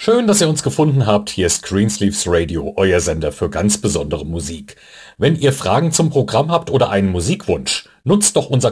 Schön, dass ihr uns gefunden habt. Hier ist Greensleeves Radio, euer Sender für ganz besondere Musik. Wenn ihr Fragen zum Programm habt oder einen Musikwunsch, nutzt doch unser